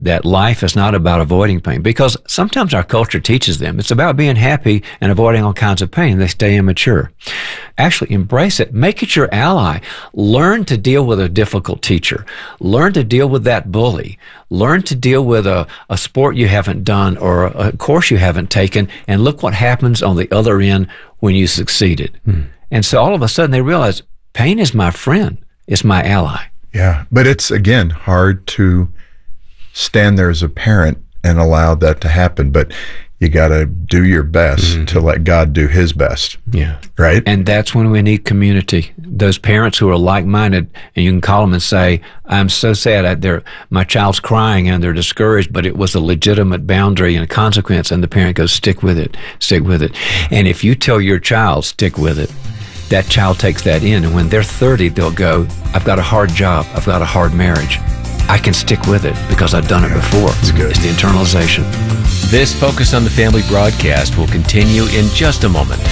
that life is not about avoiding pain, because sometimes our culture teaches them it's about being happy and avoiding all kinds of pain. They stay immature. Actually, embrace it. Make it your ally. Learn to deal with a difficult teacher. Learn to deal with that bully. Learn to deal with a sport you haven't done or a course you haven't taken, and look what happens on the other end when you succeeded. And so all of a sudden they realize pain is my friend. It's my ally. Yeah, but it's, again, hard to stand there as a parent and allow that to happen, but you got to do your best to let God do his best. Yeah. Right? And that's when we need community. Those parents who are like-minded, and you can call them and say, I'm so sad, my child's crying and they're discouraged, but it was a legitimate boundary and a consequence, and the parent goes, stick with it. And if you tell your child, stick with it, that child takes that in, and when they're 30, they'll go, I've got a hard job, I've got a hard marriage. I can stick with it because I've done it before. It's good. It's the internalization. This Focus on the Family broadcast will continue in just a moment.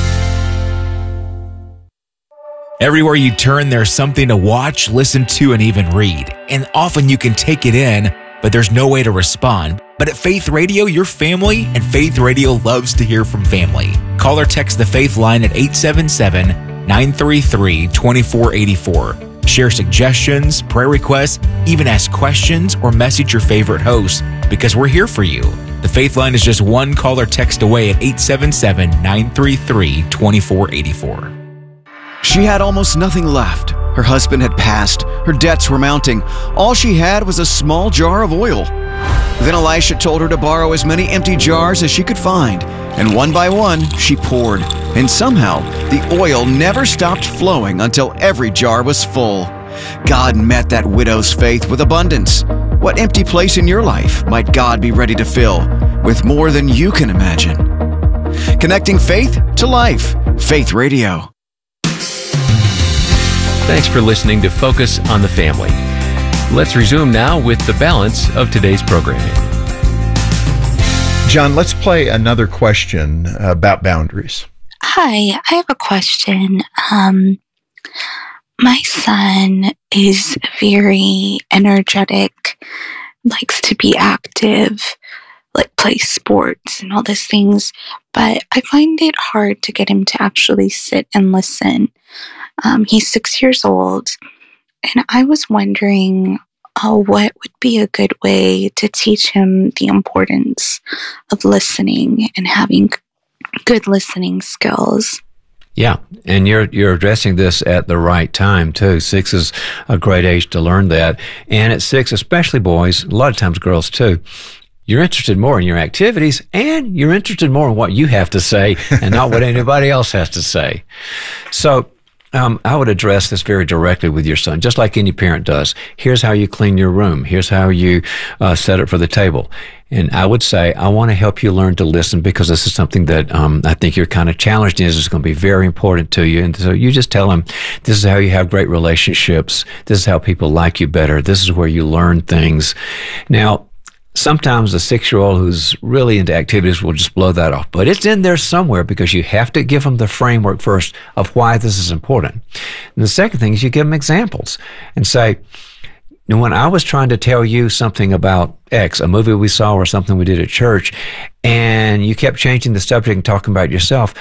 Everywhere you turn, there's something to watch, listen to, and even read. And often you can take it in, but there's no way to respond. But at Faith Radio, you're family, and Faith Radio loves to hear from family. Call or text the Faith line at 877-933-2484. Share suggestions, prayer requests, even ask questions or message your favorite host, because we're here for you. The Faith line is just one call or text away at 877-933-2484. She had almost nothing left. Her husband had passed. Her debts were mounting. All she had was a small jar of oil. Then Elisha told her to borrow as many empty jars as she could find, and one by one, she poured. And somehow, the oil never stopped flowing until every jar was full. God met that widow's faith with abundance. What empty place in your life might God be ready to fill with more than you can imagine? Connecting faith to life. Faith Radio. Thanks for listening to Focus on the Family. Let's resume now with the balance of today's programming. John, let's play another question about boundaries. Hi, I have a question. My son is very energetic, likes to be active, like play sports and all these things, but I find it hard to get him to actually sit and listen. He's 6 years old, and I was wondering what would be a good way to teach him the importance of listening and having good listening skills. Yeah, and you're addressing this at the right time too. 6 is a great age to learn that, and at 6, especially boys, a lot of times girls too, you're interested more in your activities, and you're interested more in what you have to say and not what anybody else has to say. So I would address this very directly with your son, just like any parent does. Here's how you clean your room. Here's how you set it for the table. And I would say, I want to help you learn to listen, because this is something that I think you're kind of challenged in. It's going to be very important to you. And so you just tell him, this is how you have great relationships. This is how people like you better. This is where you learn things. Now, sometimes a 6-year-old who's really into activities will just blow that off. But it's in there somewhere, because you have to give them the framework first of why this is important. And the second thing is you give them examples and say, when I was trying to tell you something about X, a movie we saw or something we did at church, and you kept changing the subject and talking about yourself,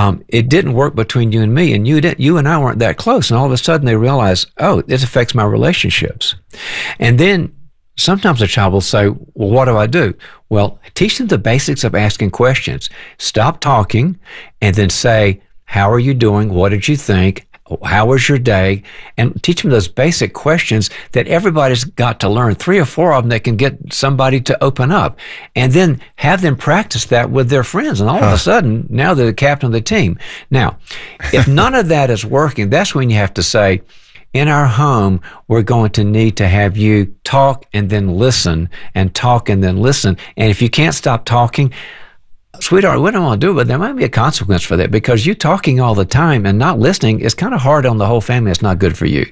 it didn't work between you and me, and you and I weren't that close. And all of a sudden they realize, oh, this affects my relationships. And then sometimes a child will say, well, what do I do? Well, teach them the basics of asking questions. Stop talking and then say, how are you doing? What did you think? How was your day? And teach them those basic questions that everybody's got to learn, 3 or 4 of them that can get somebody to open up. And then have them practice that with their friends. And all of a sudden, now they're the captain of the team. Now, if none of that is working, that's when you have to say, in our home, we're going to need to have you talk and then listen, and talk and then listen. And if you can't stop talking, sweetheart, we don't want to do it, but there might be a consequence for that, because you talking all the time and not listening is kind of hard on the whole family. It's not good for you.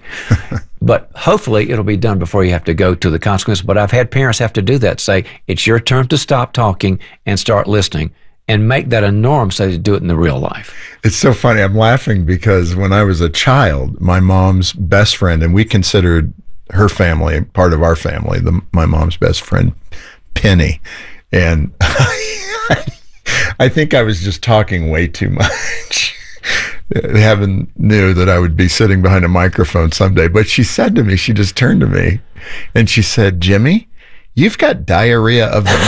But hopefully it'll be done before you have to go to the consequence. But I've had parents have to do that, say, it's your turn to stop talking and start listening, and make that a norm so they do it in the real life. It's so funny. I'm laughing because when I was a child, my mom's best friend, and we considered her family, part of our family, my mom's best friend, Penny. And I think I was just talking way too much. Heaven knew that I would be sitting behind a microphone someday. But she said to me, she just turned to me and she said, Jimmy, you've got diarrhea of the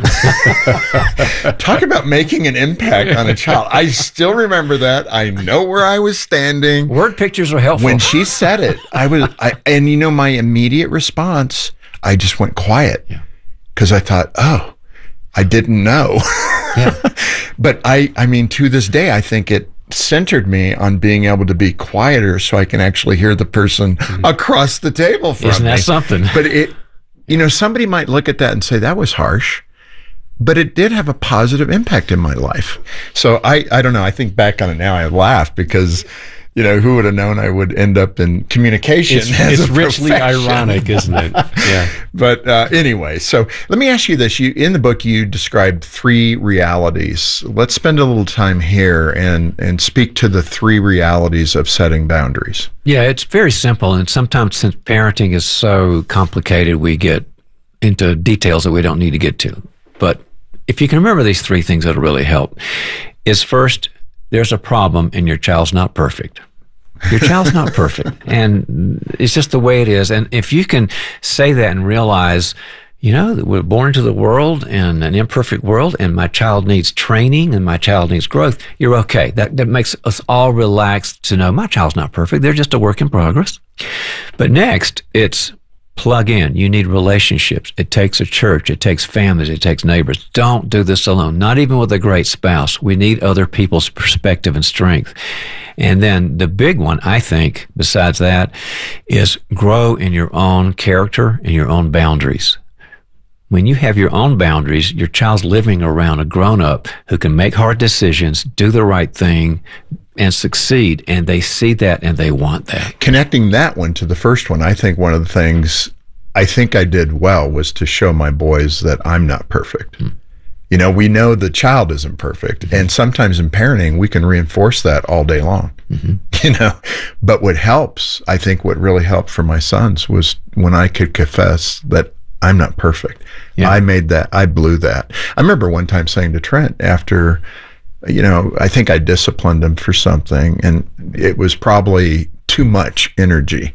mouth. Talk about making an impact on a child. I still remember that. I know where I was standing. Word pictures are helpful. When she said it, and you know, my immediate response, I just went quiet because I thought, oh, I didn't know. Yeah. But I mean, to this day, I think it centered me on being able to be quieter so I can actually hear the person across the table from me. Isn't that something? But you know, somebody might look at that and say that was harsh, but it did have a positive impact in my life. So I don't know. I think back on it now, I laugh because, you know, who would have known I would end up in communication? It's richly ironic, isn't it? Yeah. But anyway, so let me ask you this. In the book, you described 3 realities. Let's spend a little time here and speak to the 3 realities of setting boundaries. Yeah, it's very simple. And sometimes since parenting is so complicated, we get into details that we don't need to get to. But if you can remember these 3 things, that'll really help. Is first, there's a problem and your child's not perfect. Your child's not perfect. And it's just the way it is. And if you can say that and realize, you know, that we're born into the world in an imperfect world and my child needs training and my child needs growth, you're okay. That makes us all relaxed to know my child's not perfect. They're just a work in progress. But next, it's plug in. You need relationships. It takes a church. It takes families. It takes neighbors. Don't do this alone. Not even with a great spouse. We need other people's perspective and strength. And then the big one, I think, besides that, is grow in your own character and your own boundaries. When you have your own boundaries, your child's living around a grown-up who can make hard decisions, do the right thing, and succeed, and they see that and they want that. Connecting that one to the first one, I think one of the things I think I did well was to show my boys that I'm not perfect. You know, we know the child isn't perfect, and sometimes in parenting, we can reinforce that all day long, you know. But what helps, I think what really helped for my sons was when I could confess that I'm not perfect. Yeah. I blew that. I remember one time saying to Trent after, you know, I think I disciplined him for something and it was probably too much energy.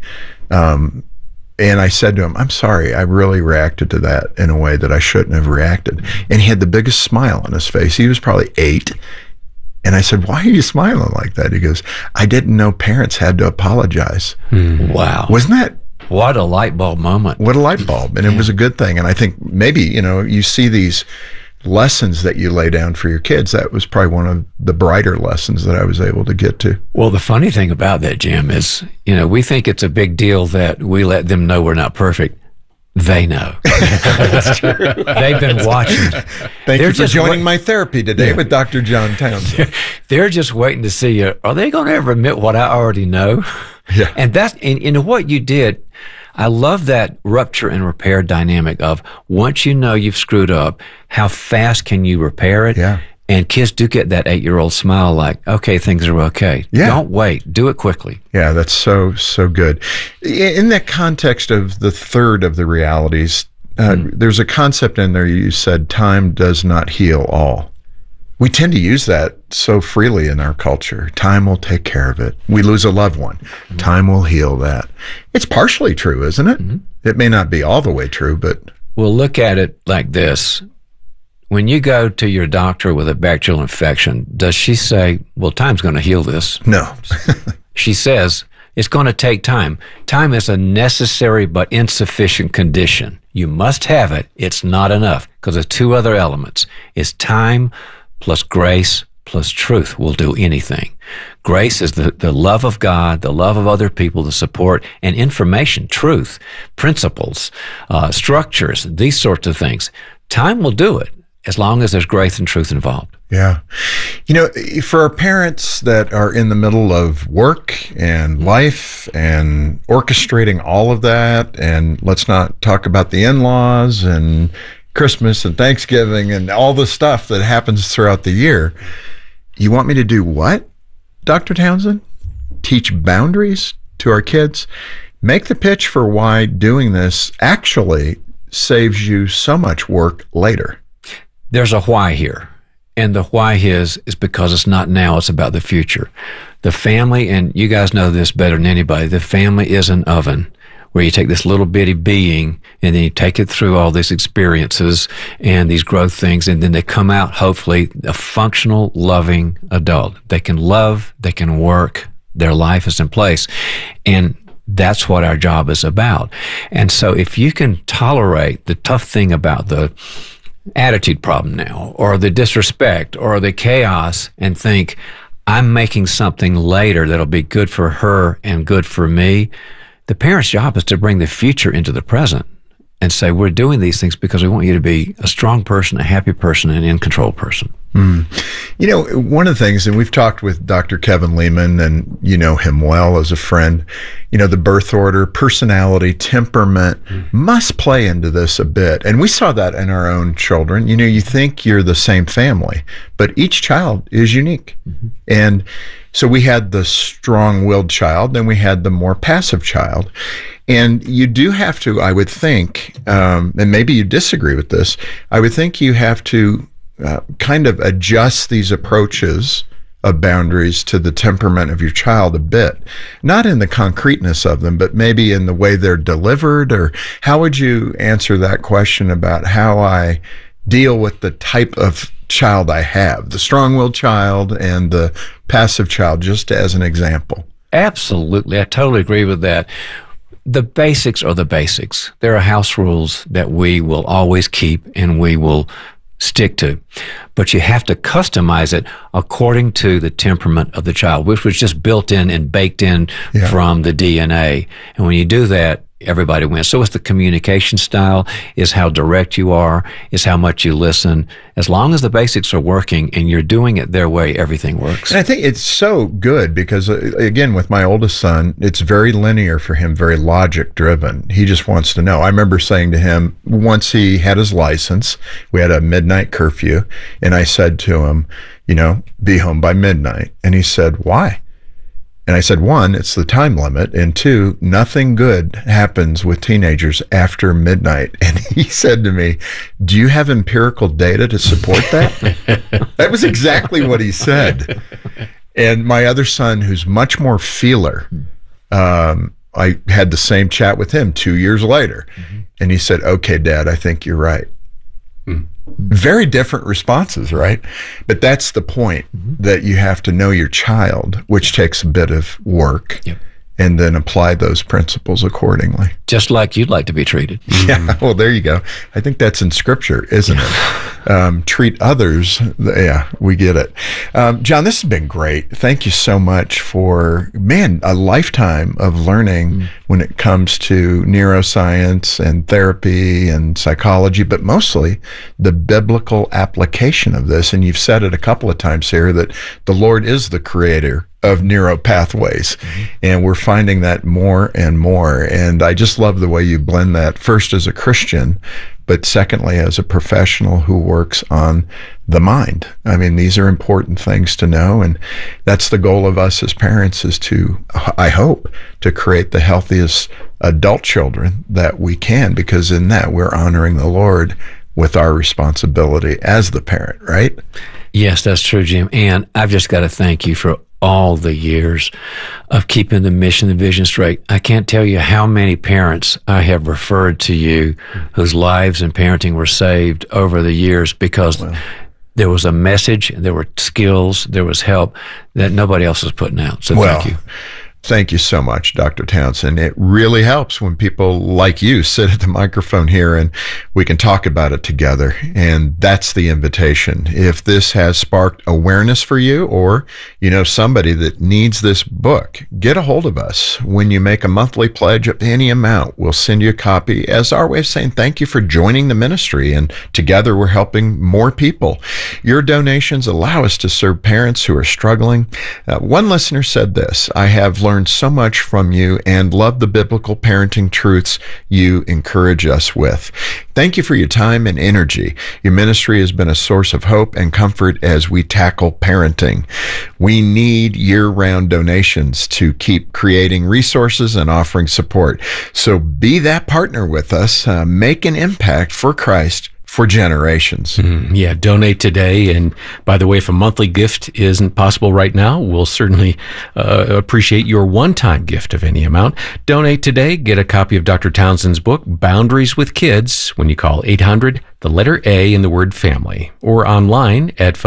And I said to him, I'm sorry, I really reacted to that in a way that I shouldn't have reacted. And he had the biggest smile on his face. He was probably 8. And I said, why are you smiling like that? He goes, I didn't know parents had to apologize. Wow. Wasn't that? What a light bulb moment. What a light bulb. And it was a good thing. And I think maybe, you know, you see these lessons that you lay down for your kids. That was probably one of the brighter lessons that I was able to get to. Well, the funny thing about that, Jim, is, you know, we think it's a big deal that we let them know we're not perfect. They know. That's true. They've been watching. Thank you for joining my therapy today with Dr. John Townsend. They're just waiting to see, are they going to ever admit what I already know? Yeah. And that's, and what you did, I love that rupture and repair dynamic of once you know you've screwed up, how fast can you repair it? Yeah. And kids do get that 8-year-old smile like, okay, things are okay. Yeah. Don't wait. Do it quickly. Yeah, that's so good. In that context of the third of the realities, there's a concept in there you said, time does not heal all. We tend to use that so freely in our culture. Time will take care of it. We lose a loved one. Time will heal that. It's partially true, isn't it? It may not be all the way true, but... Well, look at it like this. When you go to your doctor with a bacterial infection, does she say, well, time's going to heal this? No. She says, it's going to take time. Time is a necessary but insufficient condition. You must have it. It's not enough because of 2 other elements. It's time plus grace plus truth will do anything. Grace is the love of God, the love of other people, the support, and information, truth, principles, structures, these sorts of things. Time will do it as long as there's grace and truth involved. Yeah. You know, for our parents that are in the middle of work and life and orchestrating all of that, and let's not talk about the in-laws and Christmas and Thanksgiving and all the stuff that happens throughout the year. You want me to do what, Dr. Townsend? Teach boundaries to our kids? make the pitch for why doing this actually saves you so much work later. There's a why here. And the why is because it's not now, it's about the future. The family, and you guys know this better than anybody, the family is an oven where you take this little bitty being and then you take it through all these experiences and these growth things, and then they come out, hopefully, a functional, loving adult. They can love, they can work, their life is in place. And that's what our job is about. And so if you can tolerate the tough thing about the attitude problem now, or the disrespect, or the chaos, and think, I'm making something later that'll be good for her and good for me. The parent's job is to bring the future into the present and say, we're doing these things because we want you to be a strong person, a happy person, an in-control person. You know, one of the things, and we've talked with Dr. Kevin Lehman, and you know him well as a friend, you know, the birth order, personality, temperament must play into this a bit. And we saw that in our own children. You know, you think you're the same family, but each child is unique. And so we had the strong-willed child, then we had the more passive child. And you do have to, I would think, and maybe you disagree with this, I would think you have to kind of adjust these approaches of boundaries to the temperament of your child a bit, not in the concreteness of them, but maybe in the way they're delivered. Or how would you answer that question about how I deal with the type of child I have, the strong-willed child and the passive child, just as an example? Absolutely. I totally agree with that. The basics are the basics. There are house rules that we will always keep and we will stick to, but you have to customize it according to the temperament of the child, which was just built in and baked in from the DNA. And when you do that, everybody wins. So it's the communication style, is how direct you are, is how much you listen. As long as the basics are working and you're doing it their way, everything works. And I think it's so good because, again, with my oldest son, it's very linear for him, very logic driven. He just wants to know. I remember saying to him, once he had his license, we had a midnight curfew, and I said to him, you know, be home by midnight. And he said, why? And I said, one, it's the time limit. And two, nothing good happens with teenagers after midnight. And he said to me, do you have empirical data to support that? That was exactly what he said. And my other son, who's much more feeler, I had the same chat with him 2 years later. And he said, okay, Dad, I think you're right. Very different responses, right? But that's the point, that you have to know your child, which takes a bit of work, and then apply those principles accordingly. Just like you'd like to be treated. Yeah, well, there you go. I think that's in Scripture, isn't it? Treat others. Yeah, we get it. John, this has been great. Thank you so much for, a lifetime of learning when it comes to neuroscience and therapy and psychology, but mostly the biblical application of this. And you've said it a couple of times here that the Lord is the creator of neuro pathways. And we're finding that more and more. And I just love the way you blend that, first as a Christian, but secondly as a professional who works on the mind. I mean, these are important things to know. And that's the goal of us as parents, is to, I hope, to create the healthiest adult children that we can, because in that we're honoring the Lord with our responsibility as the parent, right? Yes, that's true, Jim. And I've just got to thank you for all the years of keeping the mission, the vision straight. I can't tell you how many parents I have referred to you whose lives and parenting were saved over the years because there was a message, there were skills, there was help that nobody else was putting out. So thank you. Thank you so much, Dr. Townsend. It really helps when people like you sit at the microphone here and we can talk about it together. And that's the invitation. If this has sparked awareness for you, or you know somebody that needs this book, get a hold of us. When you make a monthly pledge of any amount, we'll send you a copy as our way of saying thank you for joining the ministry. And together we're helping more people. Your donations allow us to serve parents who are struggling. One listener said this: I have learned learned so much from you and love the biblical parenting truths you encourage us with. Thank you for your time and energy. Your ministry has been a source of hope and comfort as we tackle parenting. We need year-round donations to keep creating resources and offering support. So be that partner with us. Make an impact for Christ for generations. Yeah, donate today. And by the way, if a monthly gift isn't possible right now, we'll certainly appreciate your one-time gift of any amount. Donate today. Get a copy of Dr. Townsend's book, Boundaries with Kids, when you call 800, the letter A in the word family, or online at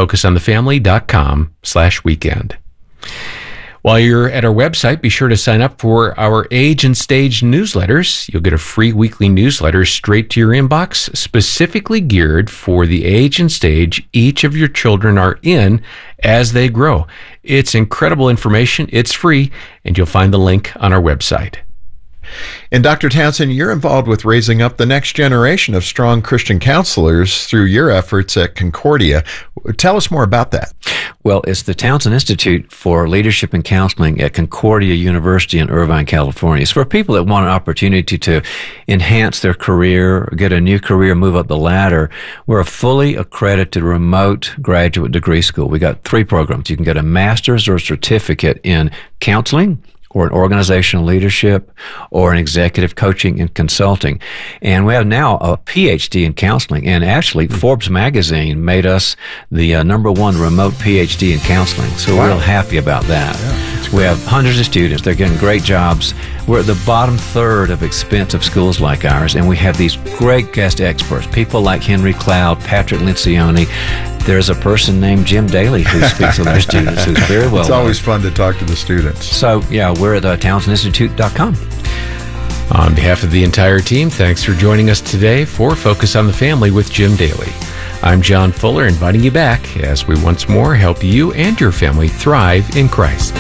focusonthefamily.com/weekend. While you're at our website, be sure to sign up for our Age and Stage newsletters. You'll get a free weekly newsletter straight to your inbox, specifically geared for the age and stage each of your children are in as they grow. It's incredible information. It's free, and you'll find the link on our website. And Dr. Townsend, you're involved with raising up the next generation of strong Christian counselors through your efforts at Concordia. Tell us more about that. Well, it's the Townsend Institute for Leadership and Counseling at Concordia University in Irvine, California. It's for people that want an opportunity to enhance their career, get a new career, move up the ladder. We're a fully accredited remote graduate degree school. We got 3 programs. You can get a master's or a certificate in counseling, or in organizational leadership, or in executive coaching and consulting. And we have now a PhD in counseling. And actually, Forbes magazine made us the #1 remote PhD in counseling. So we're real happy about that. Yeah, we have hundreds of students. They're getting great jobs. We're at the bottom third of expensive schools like ours. And we have these great guest experts, people like Henry Cloud, Patrick Lencioni. There's a person named Jim Daly who speaks to their students who's very well It's always fun to talk to the students. So, yeah, we're at TownsendInstitute.com. On behalf of the entire team, thanks for joining us today for Focus on the Family with Jim Daly. I'm John Fuller, inviting you back as we once more help you and your family thrive in Christ.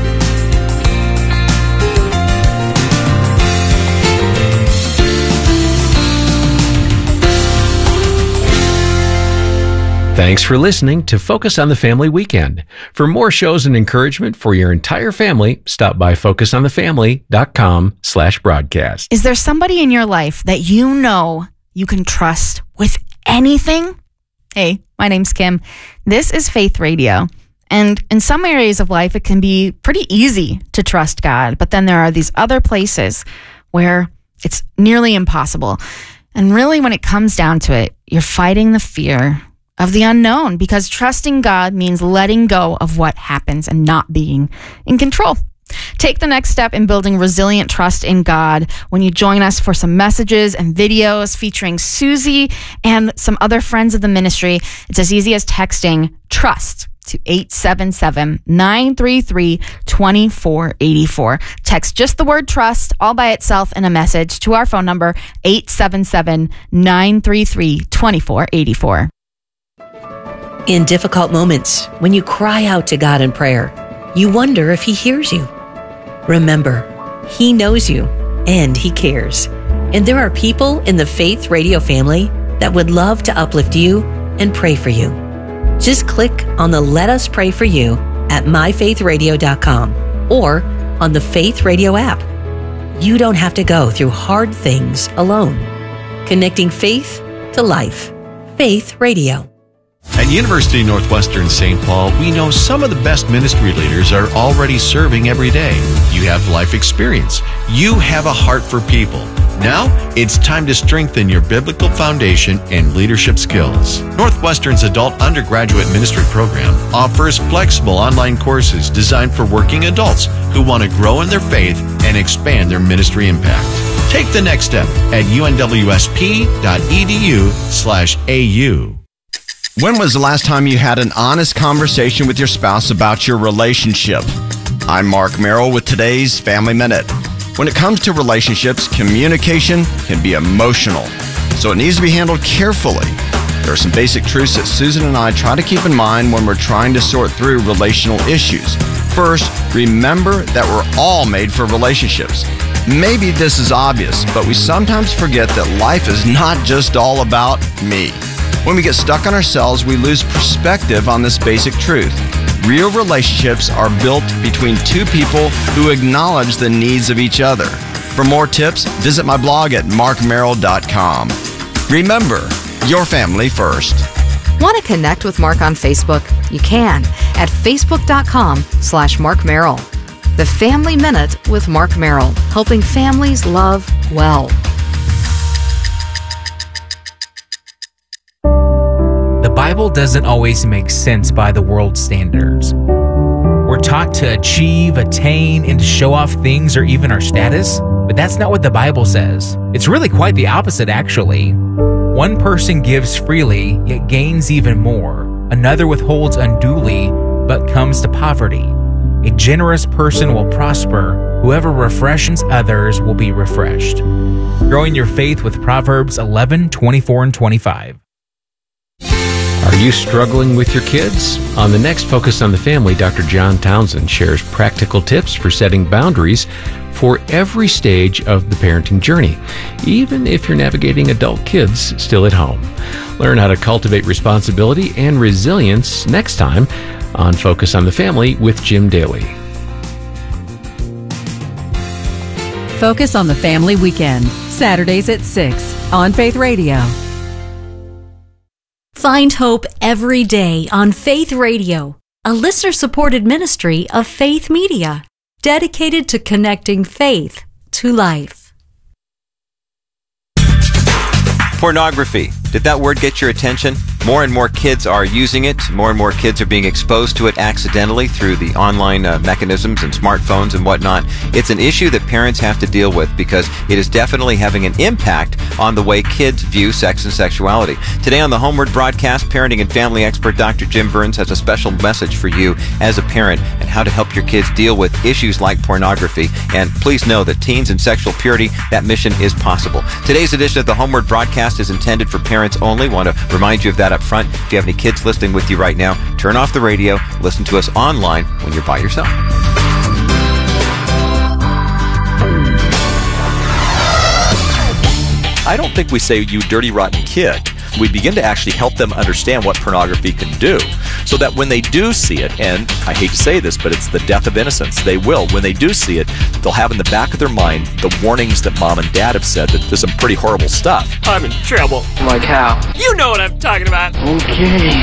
Thanks for listening to Focus on the Family Weekend. For more shows and encouragement for your entire family, stop by focusonthefamily.com/broadcast. Is there somebody in your life that you know you can trust with anything? Hey, my name's Kim. This is Faith Radio. And in some areas of life, it can be pretty easy to trust God. But then there are these other places where it's nearly impossible. And really, when it comes down to it, you're fighting the fear of the unknown, because trusting God means letting go of what happens and not being in control. Take the next step in building resilient trust in God when you join us for some messages and videos featuring Susie and some other friends of the ministry. It's as easy as texting TRUST to 877-933-2484. Text just the word TRUST all by itself in a message to our phone number 877-933-2484. In difficult moments, when you cry out to God in prayer, you wonder if He hears you. Remember, He knows you and He cares. And there are people in the Faith Radio family that would love to uplift you and pray for you. Just click on the Let Us Pray For You at myfaithradio.com or on the Faith Radio app. You don't have to go through hard things alone. Connecting faith to life. Faith Radio. At University Northwestern St. Paul, we know some of the best ministry leaders are already serving every day. You have life experience. You have a heart for people. Now, it's time to strengthen your biblical foundation and leadership skills. Northwestern's adult undergraduate ministry program offers flexible online courses designed for working adults who want to grow in their faith and expand their ministry impact. Take the next step at unwsp.edu/au. When was the last time you had an honest conversation with your spouse about your relationship? I'm Mark Merrill with today's Family Minute. When it comes to relationships, communication can be emotional, so it needs to be handled carefully. There are some basic truths that Susan and I try to keep in mind when we're trying to sort through relational issues. First, remember that we're all made for relationships. Maybe this is obvious, but we sometimes forget that life is not just all about me. When we get stuck on ourselves, we lose perspective on this basic truth. Real relationships are built between two people who acknowledge the needs of each other. For more tips, visit my blog at markmerrill.com. Remember, your family first. Want to connect with Mark on Facebook? You can at facebook.com/Mark Merrill. The Family Minute with Mark Merrill, helping families love well. The Bible doesn't always make sense by the world's standards. We're taught to achieve, attain, and to show off things or even our status, but that's not what the Bible says. It's really quite the opposite, actually. One person gives freely, yet gains even more. Another withholds unduly, but comes to poverty. A generous person will prosper. Whoever refreshes others will be refreshed. Growing your faith with Proverbs 11:24 and 25. Are you struggling with your kids? On the next Focus on the Family, Dr. John Townsend shares practical tips for setting boundaries for every stage of the parenting journey, even if you're navigating adult kids still at home. Learn how to cultivate responsibility and resilience next time on Focus on the Family with Jim Daly. Focus on the Family Weekend, Saturdays at 6 on Faith Radio. Find hope every day on Faith Radio, a listener-supported ministry of Faith Media, dedicated to connecting faith to life. Pornography. Did that word get your attention? More and more kids are using it. More and more kids are being exposed to it accidentally through the online mechanisms and smartphones and whatnot. It's an issue that parents have to deal with because it is definitely having an impact on the way kids view sex and sexuality. Today on the Homeward broadcast, parenting and family expert Dr. Jim Burns has a special message for you as a parent and how to help your kids deal with issues like pornography. And please know that teens and sexual purity, that mission is possible. Today's edition of the Homeward broadcast is intended for parents only. Want to remind you of that up front. If you have any kids listening with you right now, turn off the radio, listen to us online when you're by yourself. I don't think we say, you dirty, rotten kid. We begin to actually help them understand what pornography can do so that when they do see it, and I hate to say this, but it's the death of innocence, they will. When they do see it, they'll have in the back of their mind the warnings that mom and dad have said that there's some pretty horrible stuff. I'm in trouble. Like how? You know what I'm talking about. Okay.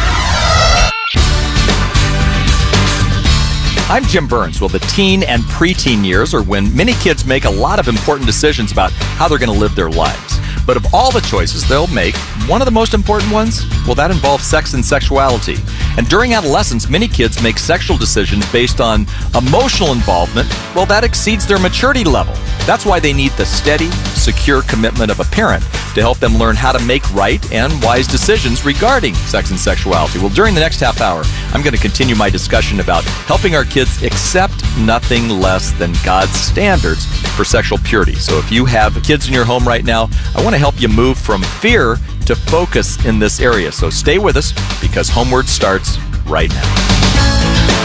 I'm Jim Burns. Well, the teen and preteen years are when many kids make a lot of important decisions about how they're going to live their lives. But of all the choices they'll make, one of the most important ones, well, that involves sex and sexuality. And during adolescence, many kids make sexual decisions based on emotional involvement. Well, that exceeds their maturity level. That's why they need the steady, secure commitment of a parent to help them learn how to make right and wise decisions regarding sex and sexuality. Well, during the next half hour, I'm going to continue my discussion about helping our kids accept nothing less than God's standards for sexual purity. So if you have kids in your home right now, I want to help you move from fear to focus in this area. So stay with us because Homeward starts right now.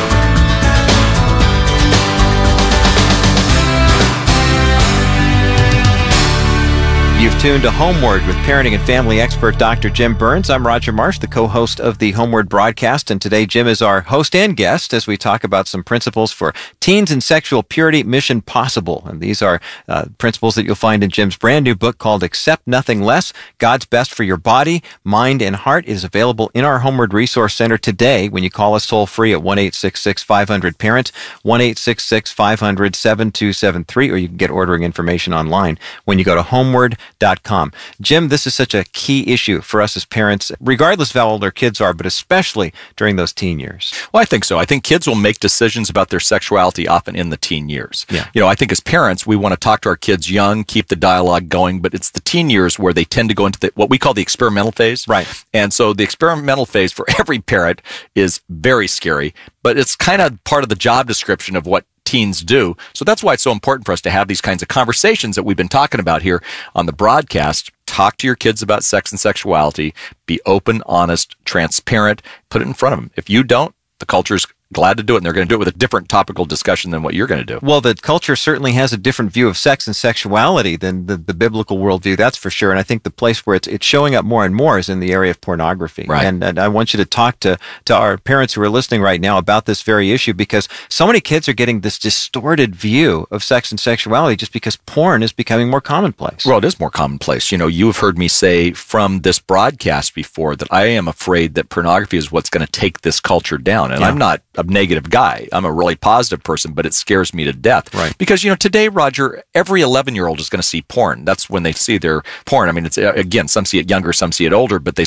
You've tuned to Homeward with parenting and family expert Dr. Jim Burns. I'm Roger Marsh, the co-host of the Homeward broadcast, and today Jim is our host and guest as we talk about some principles for teens and sexual purity, Mission Possible. And these are principles that you'll find in Jim's brand new book called Accept Nothing Less, God's Best for Your Body, Mind, and Heart. It is available in our Homeward Resource Center today when you call us toll-free at 1-866-500-PARENTS, 1-866-500-7273, or you can get ordering information online when you go to homeward.com. Jim, this is such a key issue for us as parents, regardless of how old our kids are, but especially during those teen years. Well, I think so. I think kids will make decisions about their sexuality often in the teen years. Yeah. You know, I think as parents, we want to talk to our kids young, keep the dialogue going, but it's the teen years where they tend to go into what we call the experimental phase. Right. And so the experimental phase for every parent is very scary, but it's kind of part of the job description of what teens do. So that's why it's so important for us to have these kinds of conversations that we've been talking about here on the broadcast. Talk to your kids about sex and sexuality. Be open, honest, transparent. Put it in front of them. If you don't, the culture is glad to do it, and they're going to do it with a different topical discussion than what you're going to do. Well, the culture certainly has a different view of sex and sexuality than the biblical worldview, that's for sure. And I think the place where it's showing up more and more is in the area of pornography. Right. And I want you to talk to our parents who are listening right now about this very issue, because so many kids are getting this distorted view of sex and sexuality just because porn is becoming more commonplace. Well, it is more commonplace. You've heard me say from this broadcast before that I am afraid that pornography is what's going to take this culture down. And I'm not a negative guy. I'm a really positive person, but it scares me to death. Right. Because, today, Roger, every 11-year-old is going to see porn. That's when they see their porn. I mean, it's again, some see it younger, some see it older, but they